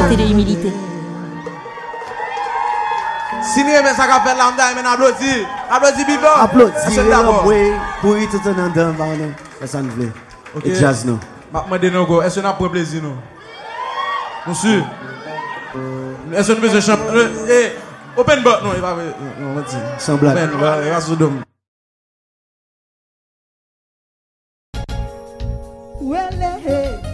qualité de humilité. Si nous aimons ça qu'a fait là, on a applaudi. Applaudi vivant. Applaudi d'abord. Pour y tout en dedans, pardon. Ça nous plaît. Et jazz nous. Est-ce qu'on a pris plaisir nous? Monsieur. Est-ce qu'on peut chanter? Open bar. Non, il va. Non, sans blague. Il va sous dôme. Well, hey.